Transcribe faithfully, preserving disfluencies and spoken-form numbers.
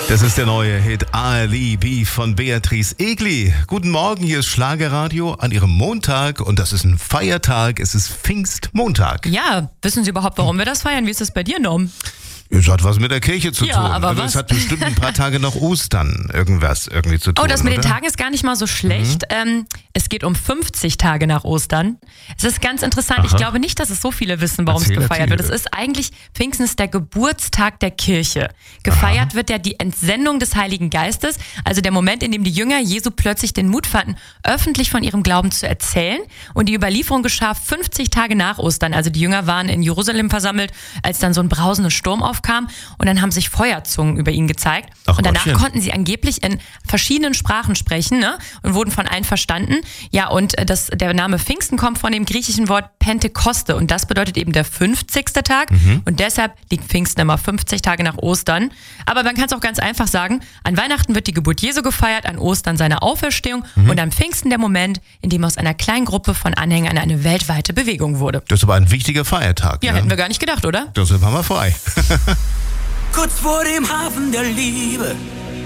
Das ist der neue Hit Alibi von Beatrice Egli. Guten Morgen, hier ist Schlagerradio an Ihrem Montag und das ist ein Feiertag, es ist Pfingstmontag. Ja, wissen Sie überhaupt, warum wir das feiern? Wie ist das bei dir, Norm? Es hat was mit der Kirche zu Ja, tun. aber also was? es hat bestimmt ein paar Tage nach Ostern irgendwas irgendwie zu tun. Oh, das mit oder? den Tagen ist gar nicht mal so schlecht. Mhm. Ähm, es geht um fünfzig Tage nach Ostern. Es ist ganz interessant. Aha. Ich glaube nicht, dass es so viele wissen, warum erzähl, es gefeiert erzähl. wird. Es ist eigentlich, Pfingsten ist der Geburtstag der Kirche. Gefeiert Aha. wird ja die Entsendung des Heiligen Geistes, also der Moment, in dem die Jünger Jesu plötzlich den Mut fanden, öffentlich von ihrem Glauben zu erzählen. Und die Überlieferung geschah fünfzig Tage nach Ostern. Also die Jünger waren in Jerusalem versammelt, als dann so ein brausender Sturm aufkam. Und dann haben sich Feuerzungen über ihn gezeigt. Ach, und danach Gottchen. konnten sie angeblich in verschiedenen Sprachen sprechen, ne? Und wurden von allen verstanden. Ja, und das, der Name Pfingsten kommt von dem griechischen Wort Pentekoste. Und das bedeutet eben der fünfzigste Tag. Mhm. Und deshalb liegt Pfingsten immer fünfzig Tage nach Ostern. Aber man kann es auch ganz einfach sagen, an Weihnachten wird die Geburt Jesu gefeiert, an Ostern seine Auferstehung mhm. und am Pfingsten der Moment, in dem aus einer kleinen Gruppe von Anhängern eine weltweite Bewegung wurde. Das ist aber ein wichtiger Feiertag. Ja, ne? Hätten wir gar nicht gedacht, oder? Das sind wir mal frei. Kurz vor dem Hafen der Liebe